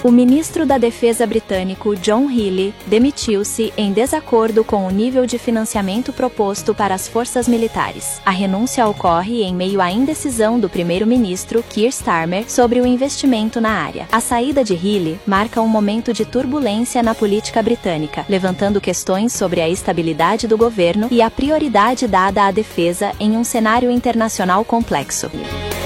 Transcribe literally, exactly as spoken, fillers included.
O ministro da Defesa britânico John Healey demitiu-se em desacordo com o nível de financiamento proposto para as forças militares. A renúncia ocorre em meio à indecisão do primeiro-ministro Keir Starmer sobre o investimento na área. A saída de Healey marca um momento de turbulência na política britânica, levantando questões sobre a estabilidade do governo e a prioridade dada à defesa em um cenário internacional complexo.